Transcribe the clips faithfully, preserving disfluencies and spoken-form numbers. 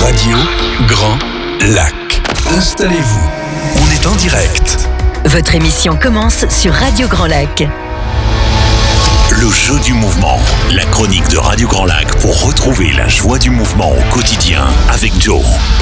Radio Grand Lac. Installez-vous, on est en direct. Votre émission commence sur Radio Grand Lac. Le jeu du mouvement, la chronique de Radio Grand Lac pour retrouver la joie du mouvement au quotidien avec Joe.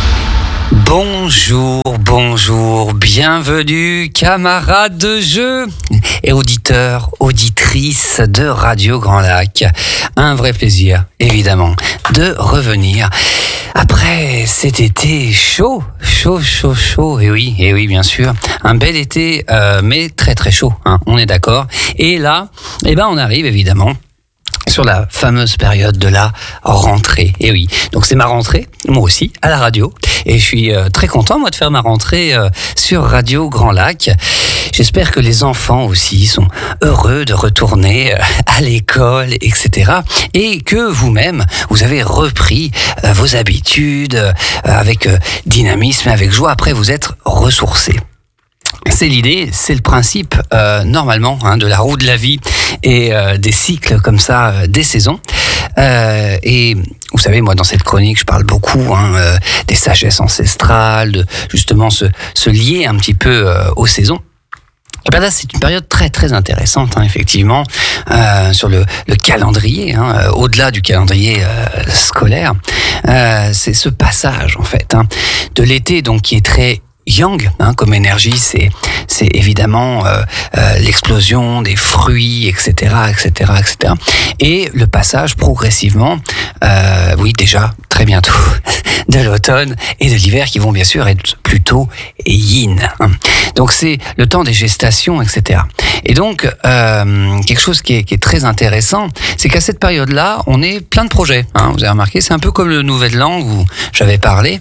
Bonjour, bonjour, bienvenue camarades de jeu et auditeurs, auditrices de Radio Grand Lac. Un vrai plaisir, évidemment, de revenir après cet été chaud, chaud, chaud, chaud, et oui, et oui, bien sûr, un bel été, euh, mais très très chaud, hein, on est d'accord. Et là, eh ben, on arrive évidemment sur la fameuse période de la rentrée. Et oui, donc c'est ma rentrée, moi aussi, à la radio. Et je suis euh, très content, moi, de faire ma rentrée euh, sur Radio Grand Lac. J'espère que les enfants aussi sont heureux de retourner euh, à l'école, et cetera. Et que vous-même, vous avez repris euh, vos habitudes euh, avec euh, dynamisme, avec joie. Après, vous êtes ressourcés. C'est l'idée, c'est le principe euh, normalement hein, de la roue de la vie et euh, des cycles comme ça, euh, des saisons. Euh, et vous savez, moi dans cette chronique, je parle beaucoup hein, euh, des sagesses ancestrales, de justement se, se lier un petit peu euh, aux saisons. Et bien là, c'est une période très très intéressante, hein, effectivement, euh, sur le, le calendrier, hein, euh, au-delà du calendrier euh, scolaire. Euh, c'est ce passage en fait hein, de l'été, donc qui est très yang, hein, comme énergie, c'est c'est évidemment euh, euh, l'explosion des fruits, et cetera, et cetera, et cetera. Et le passage progressivement, euh, oui déjà très bientôt, de l'automne et de l'hiver qui vont bien sûr être plutôt yin. Hein. Donc c'est le temps des gestations, et cetera. Et donc euh, quelque chose qui est, qui est très intéressant, c'est qu'à cette période-là, on est plein de projets. Hein, vous avez remarqué, c'est un peu comme le Nouvel An où j'avais parlé,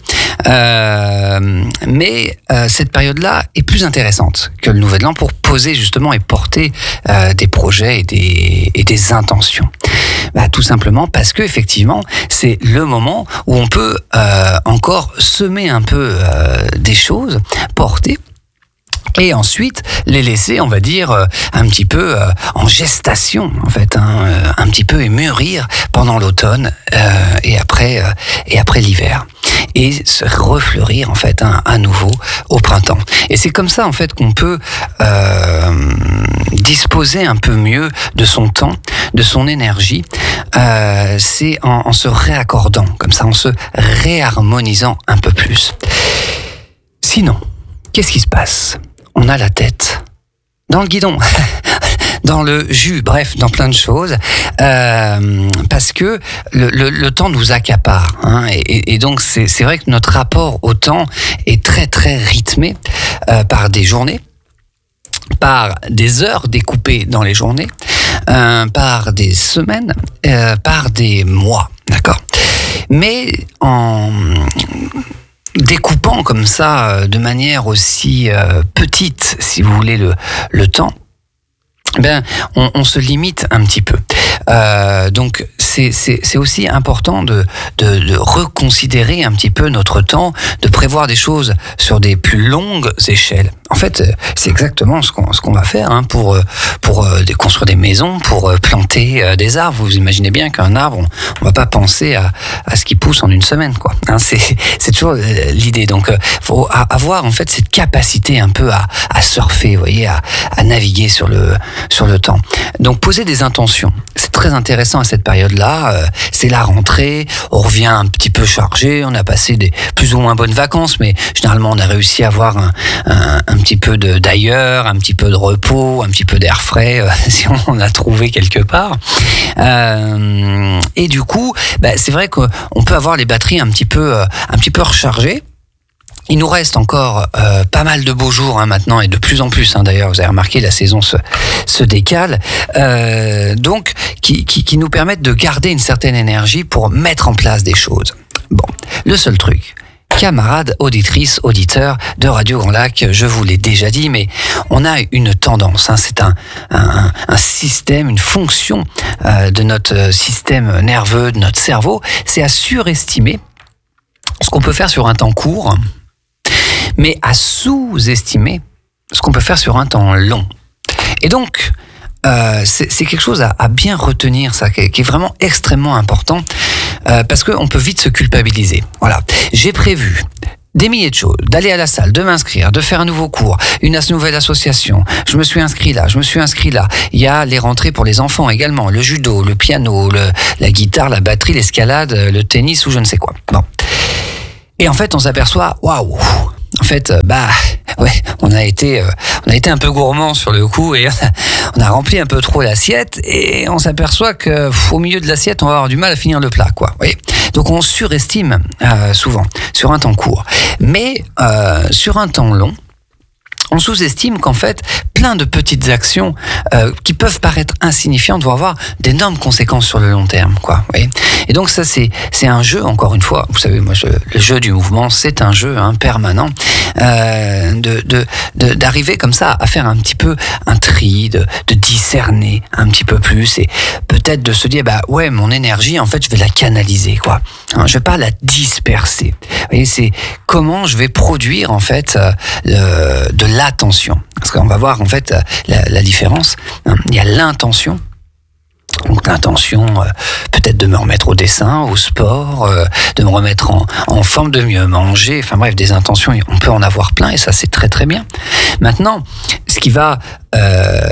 euh, mais Euh, cette période-là est plus intéressante que le Nouvel An pour poser justement et porter euh, des projets et des, et des intentions. Bah, tout simplement parce que effectivement, c'est le moment où on peut euh, encore semer un peu euh, des choses, porter. Et ensuite, les laisser, on va dire, euh, un petit peu euh, en gestation, en fait, hein, euh, un petit peu et mûrir pendant l'automne euh, et après euh, et après l'hiver, et se refleurir en fait hein, à nouveau au printemps. Et c'est comme ça en fait qu'on peut euh, disposer un peu mieux de son temps, de son énergie. Euh, c'est en, en se réaccordant, comme ça, en se réharmonisant un peu plus. Sinon, qu'est-ce qui se passe ? On a la tête dans le guidon, dans le jus, bref, dans plein de choses, euh, parce que le, le, le temps nous accapare. Hein, et, et donc, c'est, c'est vrai que notre rapport au temps est très, très rythmé euh, par des journées, par des heures découpées dans les journées, euh, par des semaines, euh, par des mois, d'accord ? Mais en découpant comme ça, de manière aussi euh, petite, si vous voulez, le, le temps, ben, on, on se limite un petit peu. Euh, donc, c'est, c'est, c'est aussi important de, de, de reconsidérer un petit peu notre temps, de prévoir des choses sur des plus longues échelles. En fait, c'est exactement ce qu'on, ce qu'on va faire hein, pour, pour euh, construire des maisons, pour euh, planter euh, des arbres. Vous imaginez bien qu'un arbre, on ne va pas penser à, à ce qui pousse en une semaine, quoi. Hein, c'est, c'est toujours euh, l'idée. Donc, il euh, faut avoir en fait cette capacité un peu à, à surfer, vous voyez, à, à naviguer sur le sur le temps. Donc poser des intentions, c'est très intéressant à cette période-là. Euh, c'est la rentrée, on revient un petit peu chargé, on a passé des plus ou moins bonnes vacances, mais généralement on a réussi à avoir un, un, un petit peu de, d'ailleurs, un petit peu de repos, un petit peu d'air frais, euh, si on en a trouvé quelque part. Euh, et du coup, bah, c'est vrai qu'on peut avoir les batteries un petit peu, euh, un petit peu rechargées. Il nous reste encore euh, pas mal de beaux jours hein, maintenant, et de plus en plus. Hein, d'ailleurs, vous avez remarqué, la saison se, se décale. Euh, donc, qui, qui, qui nous permettent de garder une certaine énergie pour mettre en place des choses. Bon, le seul truc, camarades, auditrices, auditeurs de Radio Grand Lac, je vous l'ai déjà dit, mais on a une tendance, hein, c'est un, un, un système, une fonction euh, de notre système nerveux, de notre cerveau, c'est à surestimer ce qu'on peut faire sur un temps court, mais à sous-estimer ce qu'on peut faire sur un temps long. Et donc, euh, c'est, c'est quelque chose à, à bien retenir, ça, qui est, qui est vraiment extrêmement important, euh, parce qu'on peut vite se culpabiliser. Voilà. J'ai prévu des milliers de choses, d'aller à la salle, de m'inscrire, de faire un nouveau cours, une nouvelle association. Je me suis inscrit là, je me suis inscrit là. Il y a les rentrées pour les enfants également, le judo, le piano, le, la guitare, la batterie, l'escalade, le tennis ou je ne sais quoi. Bon. Et en fait, on s'aperçoit, waouh, en fait, bah, ouais, on a été, euh, on a été un peu gourmand sur le coup et on a, on a rempli un peu trop l'assiette et on s'aperçoit que au milieu de l'assiette, on va avoir du mal à finir le plat, quoi. Vous voyez ? Donc on surestime euh, souvent sur un temps court, mais euh, sur un temps long, on sous-estime qu'en fait, plein de petites actions euh, qui peuvent paraître insignifiantes vont avoir d'énormes conséquences sur le long terme, quoi. Vous voyez ? Et donc ça, c'est c'est un jeu, encore une fois. Vous savez, moi, je, le jeu du mouvement, c'est un jeu hein, permanent euh, de, de, de d'arriver comme ça à faire un petit peu un tri, de, de discerner un petit peu plus et peut-être de se dire, bah ouais, mon énergie, en fait, je vais la canaliser, quoi. Hein, je vais pas la disperser. Vous voyez, c'est comment je vais produire en fait euh, le, de l'attention. Parce qu'on va voir en fait la, la différence. Il y a l'intention. Donc l'intention, euh, peut-être de me remettre au dessin, au sport, euh, de me remettre en, en forme, de mieux manger. Enfin bref, des intentions, on peut en avoir plein et ça c'est très très bien. Maintenant, ce qui va euh,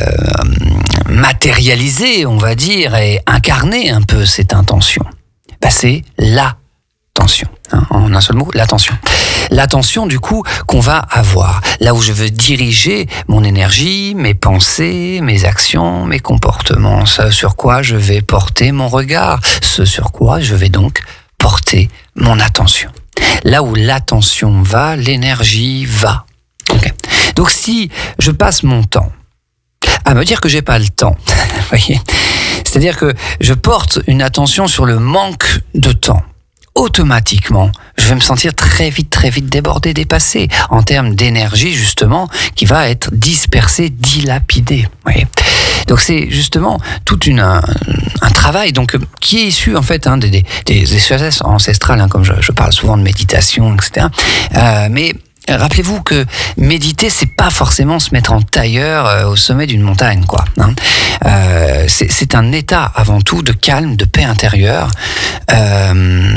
matérialiser, on va dire, et incarner un peu cette intention, bah, c'est la L'attention, hein, en un seul mot, l'attention. L'attention, du coup, qu'on va avoir. Là où je veux diriger mon énergie, mes pensées, mes actions, mes comportements. Ce sur quoi je vais porter mon regard. Ce sur quoi je vais donc porter mon attention. Là où l'attention va, l'énergie va. Okay. Donc si je passe mon temps à me dire que j'ai pas le temps, vous voyez, c'est-à-dire que je porte une attention sur le manque de temps, automatiquement, je vais me sentir très vite, très vite débordé, dépassé, en termes d'énergie, justement, qui va être dispersée, dilapidée. Vous voyez ? Donc c'est justement tout une, un, un travail donc, qui est issu, en fait, hein, des, des, des sagesses ancestrales, hein, comme je, je parle souvent de méditation, et cetera. Euh, mais rappelez-vous que méditer, c'est pas forcément se mettre en tailleur euh, au sommet d'une montagne, quoi. Hein. Euh, c'est, c'est un état avant tout de calme, de paix intérieure, euh,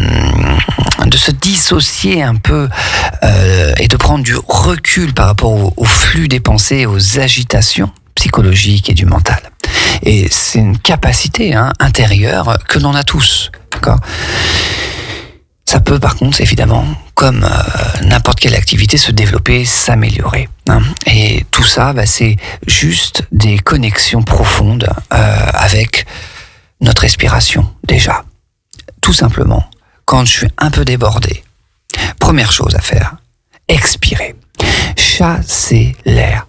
de se dissocier un peu euh, et de prendre du recul par rapport au, au flux des pensées, aux agitations psychologiques et du mental. Et c'est une capacité hein, intérieure que l'on a tous, d'accord ? Ça peut, par contre, évidemment, comme euh, n'importe quelle activité, se développer, s'améliorer. Hein. Et tout ça, bah, c'est juste des connexions profondes euh, avec notre respiration, déjà. Tout simplement, quand je suis un peu débordé, première chose à faire, expirer. Chasser l'air.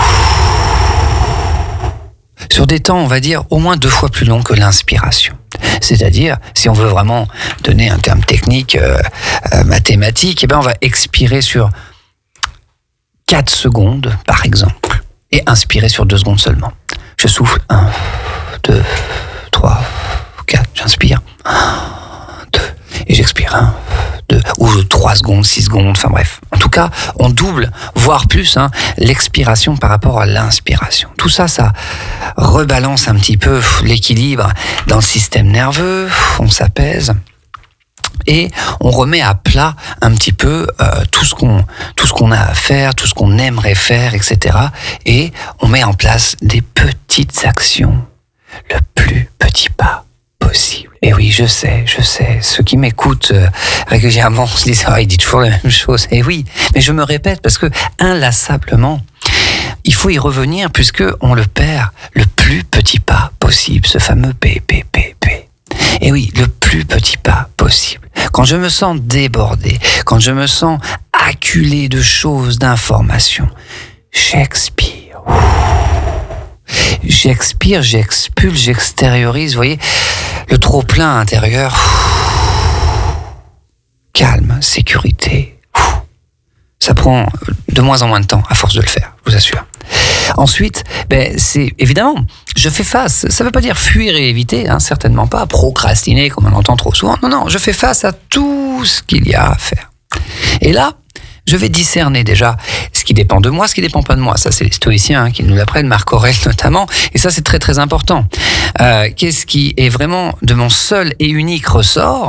Sur des temps, on va dire, au moins deux fois plus longs que l'inspiration. C'est-à-dire, si on veut vraiment donner un terme technique, euh, euh, mathématique, eh ben on va expirer sur quatre secondes, par exemple, et inspirer sur deux secondes seulement. Je souffle un, deux, trois, quatre, j'inspire, un, deux, et j'expire un, deux, ou trois secondes, six secondes, enfin bref. En tout cas, on double, voire plus, hein, l'expiration par rapport à l'inspiration. Tout ça, ça rebalance un petit peu l'équilibre dans le système nerveux, on s'apaise et on remet à plat un petit peu euh, tout ce qu'on tout ce qu'on a à faire, tout ce qu'on aimerait faire, et cetera. Et on met en place des petites actions, le plus petit pas possible. Et oui, je sais, je sais, ceux qui m'écoutent euh, régulièrement se disent ah, il dit toujours la même chose. Et oui, mais je me répète parce que inlassablement, il faut y revenir puisque on le perd, le plus petit pas possible, ce fameux P, P, P, P. Et oui, le plus petit pas possible. Quand je me sens débordé, quand je me sens acculé de choses, d'informations, j'expire. J'expire, j'expulse, j'extériorise, vous voyez, le trop-plein intérieur. Calme, sécurité. Ça prend de moins en moins de temps à force de le faire, je vous assure. Ensuite, ben, c'est évidemment, je fais face. Ça ne veut pas dire fuir et éviter, hein, certainement pas, procrastiner comme on l'entend trop souvent. Non, non, je fais face à tout ce qu'il y a à faire. Et là, je vais discerner déjà ce qui dépend de moi, ce qui dépend pas de moi. Ça, c'est les stoïciens hein, qui nous l'apprennent, Marc Aurèle notamment. Et ça, c'est très très important. Euh, qu'est-ce qui est vraiment de mon seul et unique ressort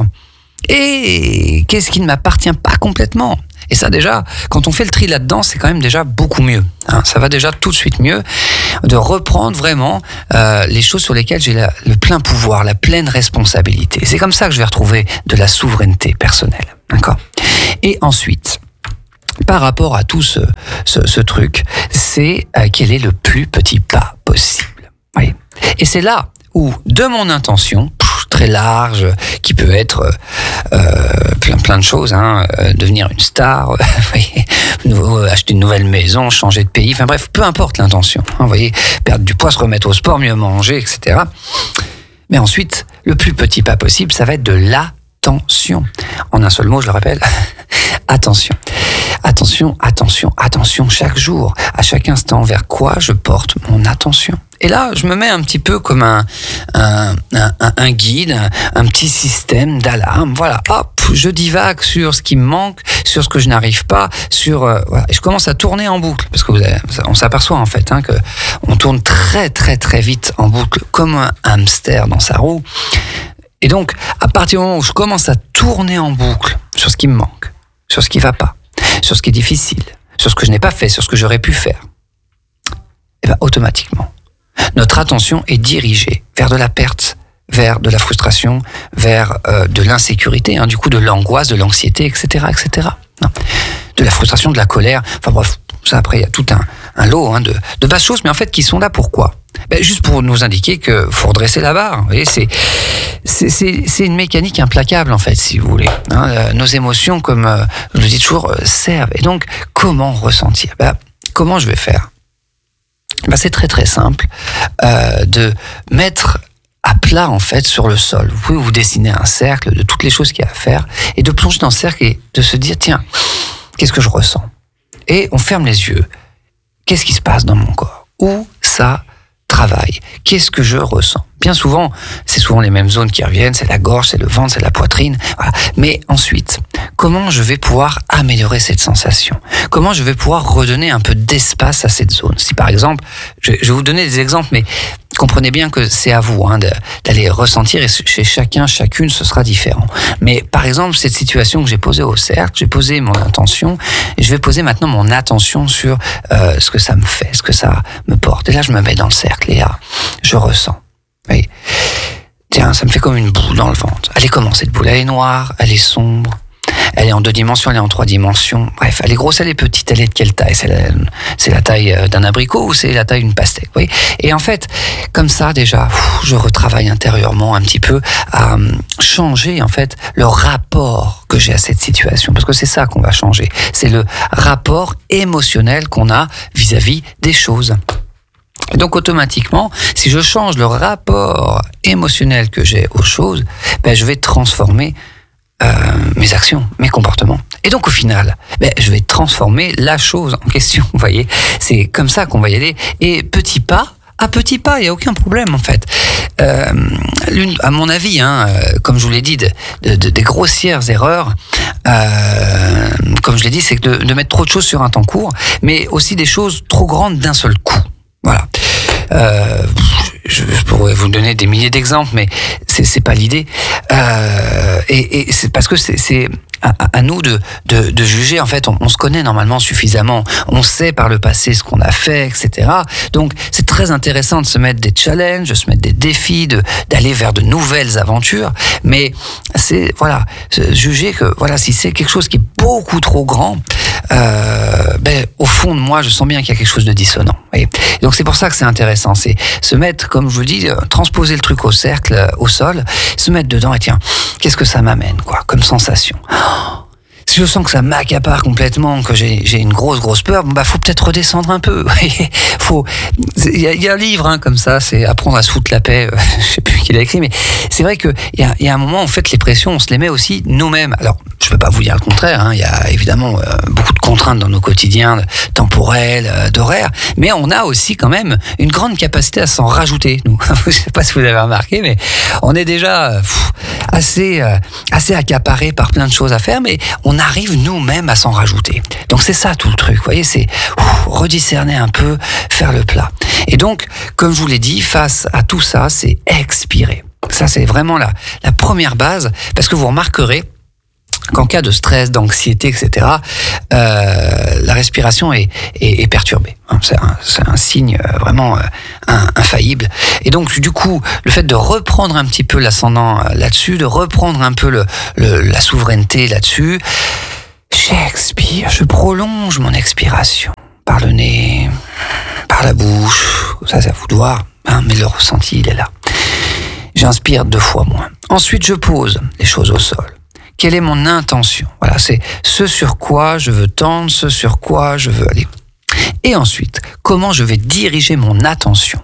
et qu'est-ce qui ne m'appartient pas complètement. Et ça déjà, quand on fait le tri là-dedans, c'est quand même déjà beaucoup mieux. Hein. Ça va déjà tout de suite mieux de reprendre vraiment euh, les choses sur lesquelles j'ai la, le plein pouvoir, la pleine responsabilité. C'est comme ça que je vais retrouver de la souveraineté personnelle. D'accord ? Et ensuite, par rapport à tout ce, ce, ce truc, c'est euh, quel est le plus petit pas possible. Oui. Et c'est là où, de mon intention, très large, qui peut être euh, plein plein de choses, hein, euh, devenir une star, euh, voyez, nouveau, acheter une nouvelle maison, changer de pays, enfin bref, peu importe l'intention. Hein, vous voyez, perdre du poids, se remettre au sport, mieux manger, et cetera. Mais ensuite, le plus petit pas possible, ça va être de l'attention. En un seul mot, je le rappelle, attention. Attention, attention, attention chaque jour, à chaque instant, vers quoi je porte mon attention. Et là, je me mets un petit peu comme un, un, un, un guide, un, un petit système d'alarme. Voilà, hop, je divague sur ce qui me manque, sur ce que je n'arrive pas, sur euh, voilà. Et je commence à tourner en boucle, parce que vous avez, on s'aperçoit en fait hein, que on tourne très très très vite en boucle, comme un hamster dans sa roue. Et donc, à partir du moment où je commence à tourner en boucle sur ce qui me manque, sur ce qui va pas, sur ce qui est difficile, sur ce que je n'ai pas fait, sur ce que j'aurais pu faire, et bien automatiquement, notre attention est dirigée vers de la perte, vers de la frustration, vers euh, de l'insécurité, hein, du coup de l'angoisse, de l'anxiété, et cetera, et cetera. Non. De la frustration, de la colère, enfin bref, ça après il y a tout un, un lot hein, de, de basses choses, mais en fait qui sont là pourquoi ? Ben, juste pour nous indiquer qu'il faut redresser la barre. Vous voyez, c'est, c'est, c'est, c'est une mécanique implacable, en fait, si vous voulez. Hein, euh, nos émotions, comme euh, je le dis toujours, euh, servent. Et donc, comment ressentir ? Ben, comment je vais faire ? Ben, c'est très très simple euh, de mettre à plat, en fait, sur le sol. Vous pouvez vous dessiner un cercle de toutes les choses qu'il y a à faire et de plonger dans ce cercle et de se dire, tiens, qu'est-ce que je ressens ? Et on ferme les yeux. Qu'est-ce qui se passe dans mon corps ? Où ça travaille. Qu'est-ce que je ressens ? Bien souvent, c'est souvent les mêmes zones qui reviennent, c'est la gorge, c'est le ventre, c'est la poitrine. Voilà. Mais ensuite, comment je vais pouvoir améliorer cette sensation ? Comment je vais pouvoir redonner un peu d'espace à cette zone ? Si par exemple, je vais vous donner des exemples, mais comprenez bien que c'est à vous hein, d'aller ressentir et chez chacun, chacune, ce sera différent. Mais par exemple, cette situation que j'ai posée au cercle, j'ai posé mon intention et je vais poser maintenant mon attention sur euh, ce que ça me fait, ce que ça me porte. Et là, je me mets dans le cercle et là, je ressens. Oui. Tiens, ça me fait comme une boule dans le ventre. Elle est comment cette boule ? Elle est noire, elle est sombre, elle est en deux dimensions, elle est en trois dimensions. Bref, elle est grosse, elle est petite, elle est de quelle taille ? C'est la, c'est la taille d'un abricot ou c'est la taille d'une pastèque ? Oui. Et en fait, comme ça déjà, je retravaille intérieurement un petit peu à changer en fait le rapport que j'ai à cette situation, parce que c'est ça qu'on va changer. C'est le rapport émotionnel qu'on a vis-à-vis des choses. Et donc automatiquement, si je change le rapport émotionnel que j'ai aux choses, ben je vais transformer euh, mes actions, mes comportements. Et donc au final, ben je vais transformer la chose en question. Vous voyez, c'est comme ça qu'on va y aller. Et petit pas à petit pas, il n'y a aucun problème en fait. Euh, l'une, à mon avis, hein, comme je vous l'ai dit, de, de, de, des grossières erreurs, euh, comme je l'ai dit, c'est de, de mettre trop de choses sur un temps court, mais aussi des choses trop grandes d'un seul coup. Voilà. Euh, je, je pourrais vous donner des milliers d'exemples, mais c'est, c'est pas l'idée. Euh, et, et c'est parce que c'est, c'est à, à nous de, de, de juger. En fait, on, on se connaît normalement suffisamment. On sait par le passé ce qu'on a fait, et cetera. Donc, c'est très intéressant de se mettre des challenges, de se mettre des défis, de d'aller vers de nouvelles aventures. Mais c'est voilà, juger que voilà, si c'est quelque chose qui est beaucoup trop grand, euh, ben au fond de moi, je sens bien qu'il y a quelque chose de dissonant. Et donc c'est pour ça que c'est intéressant, c'est se mettre, comme je vous dis, transposer le truc au cercle, au sol, se mettre dedans et tiens, qu'est-ce que ça m'amène, quoi, comme sensation. Si je sens que ça m'accapare complètement, que j'ai, j'ai une grosse grosse peur, bah faut peut-être redescendre un peu. faut, il y a, y a un livre hein, comme ça, c'est Apprendre à se foutre la paix. Euh, je sais plus qui l'a écrit, mais c'est vrai que il y a, y a un moment en fait les pressions, on se les met aussi nous-mêmes. Alors je peux pas vous dire le contraire. Il hein, y a évidemment euh, beaucoup de contraintes dans nos quotidiens, temporels, euh, d'horaires, mais on a aussi quand même une grande capacité à s'en rajouter. Nous, je sais pas si vous avez remarqué, mais on est déjà euh, pff, assez euh, assez accaparé par plein de choses à faire, mais on a arrive nous-mêmes à s'en rajouter. Donc c'est ça tout le truc, vous voyez, c'est ouf, rediscerner un peu, faire le plat. Et donc, comme je vous l'ai dit, face à tout ça, c'est expirer. Ça, c'est vraiment la, la première base, parce que vous remarquerez qu'en cas de stress, d'anxiété, et cetera, euh, la respiration est, est, est perturbée. C'est un, c'est un signe vraiment un, infaillible. Et donc, du coup, le fait de reprendre un petit peu l'ascendant là-dessus, de reprendre un peu le, le, la souveraineté là-dessus, j'expire, je prolonge mon expiration par le nez, par la bouche, ça c'est à vous de voir, hein, mais le ressenti, il est là. J'inspire deux fois moins. Ensuite, je pose les choses au sol. Quelle est mon intention? Voilà, c'est ce sur quoi je veux tendre, ce sur quoi je veux aller. Et ensuite, comment je vais diriger mon attention?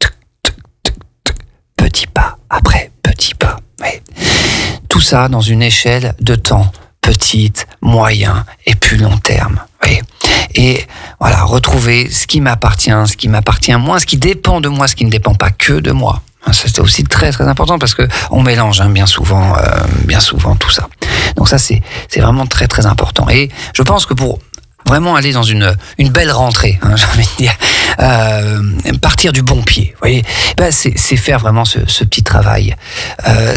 Petit pas après petit pas. Oui. Tout ça dans une échelle de temps petite, moyen et plus long terme. Oui. Et voilà, retrouver ce qui m'appartient, ce qui m'appartient moins, ce qui dépend de moi, ce qui ne dépend pas que de moi. Ça, c'est aussi très très important parce que on mélange hein, bien souvent, euh, bien souvent tout ça. Donc ça c'est c'est vraiment très très important. Et je pense que pour vraiment aller dans une une belle rentrée, hein, j'ai envie de dire, euh, partir du bon pied, vous voyez, ben c'est c'est faire vraiment ce, ce petit travail. Euh,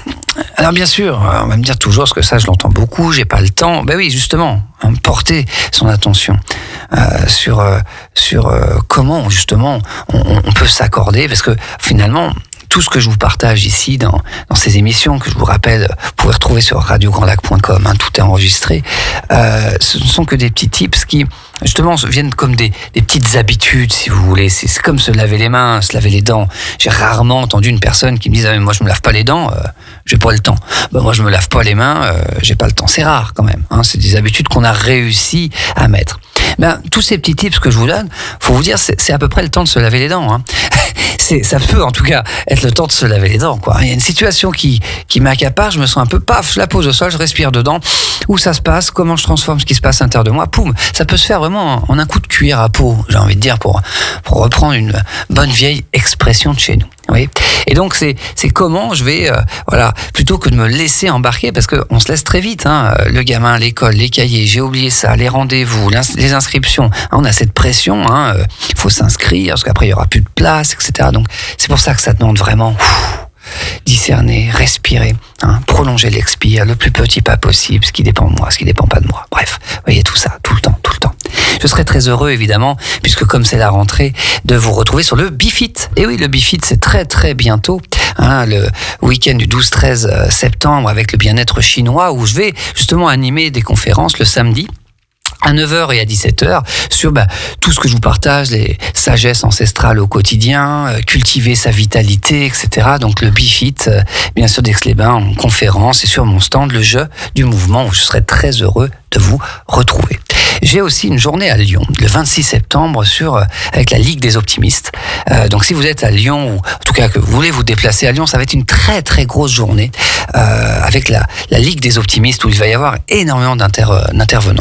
alors bien sûr, on va me dire toujours, parce que ça je l'entends beaucoup, j'ai pas le temps. Ben oui, justement, hein, porter son attention euh, sur euh, sur euh, comment justement on, on peut s'accorder, parce que finalement tout ce que je vous partage ici dans, dans ces émissions, que je vous rappelle, vous pouvez retrouver sur radio grand lac point com, hein, tout est enregistré, euh, ce ne sont que des petits tips qui, justement, viennent comme des, des petites habitudes, si vous voulez. C'est, c'est comme se laver les mains, se laver les dents. J'ai rarement entendu une personne qui me dise ah, « moi, je me lave pas les dents, euh, j'ai pas le temps. Ben, » Moi, je me lave pas les mains, euh, j'ai pas le temps. C'est rare, quand même. Hein, c'est des habitudes qu'on a réussi à mettre. Ben, tous ces petits tips que je vous donne, faut vous dire, c'est, c'est à peu près le temps de se laver les dents. Hein. C'est, ça peut en tout cas être le temps de se laver les dents, quoi. Il y a une situation qui, qui m'accapare, je me sens un peu paf, je la pose au sol, je respire dedans. Où ça se passe, comment je transforme ce qui se passe à l'intérieur de moi, poum. Ça peut se faire vraiment en un coup de cuillère à peau, j'ai envie de dire, pour, pour reprendre une bonne vieille expression de chez nous. Oui. Et donc c'est c'est comment je vais euh, voilà, plutôt que de me laisser embarquer, parce que on se laisse très vite, hein, le gamin, l'école, les cahiers, j'ai oublié ça, les rendez-vous, les inscriptions, hein, on a cette pression, hein, euh, il faut s'inscrire parce qu'après il y aura plus de place, et cetera. Donc c'est pour ça que ça demande vraiment ouf, discerner, respirer, hein, prolonger l'expire, le plus petit pas possible, ce qui dépend de moi, ce qui dépend pas de moi. Bref, vous voyez tout ça, tout le temps, tout le temps. Je serai très heureux, évidemment, puisque comme c'est la rentrée, de vous retrouver sur le Bifit. Et oui, le Bifit, c'est très très bientôt, hein, le week-end du douze treize septembre avec le bien-être chinois, où je vais justement animer des conférences le samedi à neuf heures et à dix-sept heures sur bah, tout ce que je vous partage, les sagesses ancestrales au quotidien, euh, cultiver sa vitalité, et cetera. Donc le Bifit, euh, bien sûr d'Aix-les-Bains en conférence, et sur mon stand, le jeu du mouvement, où je serai très heureux de vous retrouver. J'ai aussi une journée à Lyon, le vingt-six septembre, sur, euh, avec la Ligue des Optimistes. Euh, donc si vous êtes à Lyon, ou en tout cas que vous voulez vous déplacer à Lyon, ça va être une très très grosse journée euh, avec la, la Ligue des Optimistes, où il va y avoir énormément d'inter, d'intervenants.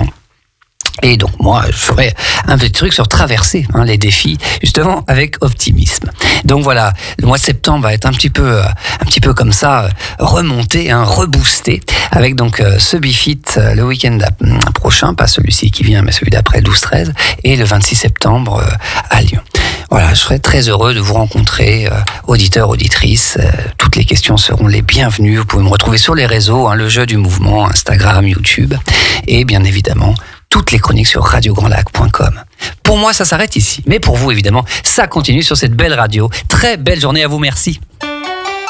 Et donc moi, je ferai un petit truc sur traverser hein, les défis, justement avec optimisme. Donc voilà, le mois de septembre va être un petit peu, un petit peu comme ça, remonté, hein, reboosté, avec donc euh, ce Bifit euh, le week-end prochain, pas celui-ci qui vient, mais celui d'après, le douze treize, et le vingt-six septembre euh, à Lyon. Voilà, je serai très heureux de vous rencontrer, euh, auditeurs, auditrices. Euh, toutes les questions seront les bienvenues. Vous pouvez me retrouver sur les réseaux, hein, le jeu du mouvement, Instagram, YouTube, et bien évidemment toutes les chroniques sur radio grand lac point com. Pour moi, ça s'arrête ici. Mais pour vous, évidemment, ça continue sur cette belle radio. Très belle journée à vous, merci.